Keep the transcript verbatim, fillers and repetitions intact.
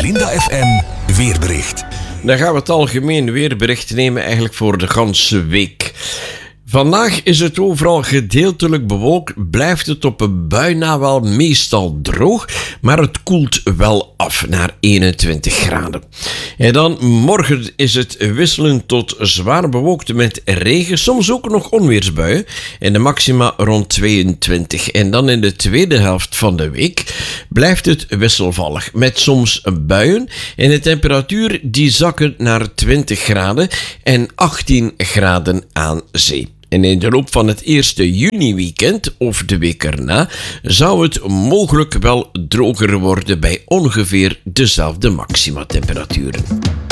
Linda F M weerbericht. Dan gaan we het algemeen weerbericht nemen eigenlijk voor de ganse week. Vandaag is het overal gedeeltelijk bewolkt, blijft het op een bui na wel meestal droog, maar het koelt wel af naar eenentwintig graden. En dan morgen is het wisselend tot zwaar bewolkt met regen, soms ook nog onweersbuien en de maxima rond tweeëntwintig. En dan in de tweede helft van de week blijft het wisselvallig met soms buien en de temperatuur die zakken naar twintig graden en achttien graden aan zee. En in de loop van het eerste juni-weekend, of de week erna, zou het mogelijk wel droger worden bij ongeveer dezelfde maxima-temperaturen.